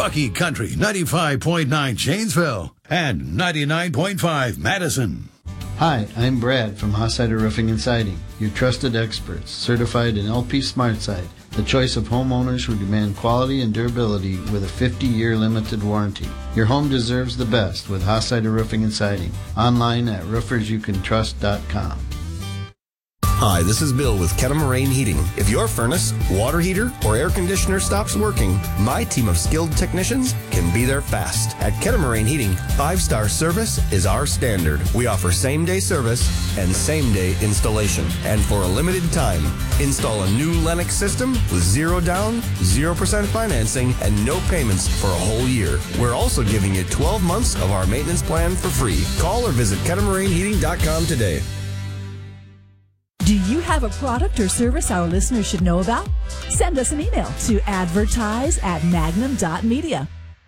Bucky Country 95.9 Janesville and 99.5 Madison. Hi, I'm Brad from Hossider Roofing and Siding, your trusted experts, certified in LP SmartSide, the choice of homeowners who demand quality and durability with a 50-year limited warranty. Your home deserves the best with Hossider Roofing and Siding. Online at roofersyoucantrust.com. Hi, this is Bill with Kettle Heating. If your furnace, water heater, or air conditioner stops working, my team of skilled technicians can be there fast. At Kettle Heating, 5-star service is our standard. We offer same-day service and same-day installation. And for a limited time, install a new Lennox system with 0 down, 0% financing, and no payments for a whole year. We're also giving you 12 months of our maintenance plan for free. Call or visit KettleMarineHeating.com today. Do you have a product or service our listeners should know about? Send us an email to advertise@magnum.media.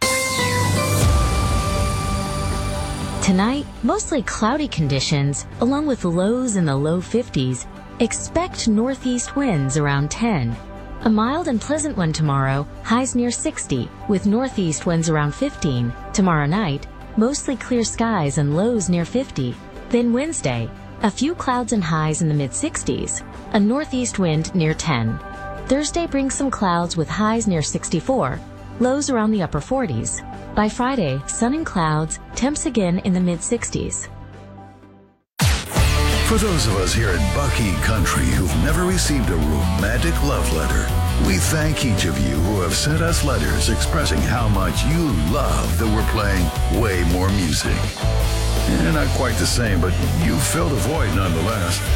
Tonight, mostly cloudy conditions, along with lows in the low 50s. Expect northeast winds around 10. A mild and pleasant one tomorrow, highs near 60, with northeast winds around 15. Tomorrow night, mostly clear skies and lows near 50. Then Wednesday, a few clouds and highs in the mid-60s, a northeast wind near 10. Thursday brings some clouds with highs near 64, lows around the upper 40s. By Friday, sun and clouds, temps again in the mid-60s. For those of us here at Bucky Country who've never received a romantic love letter, we thank each of you who have sent us letters expressing how much you love that we're playing way more music. Not quite the same, but you filled a void nonetheless.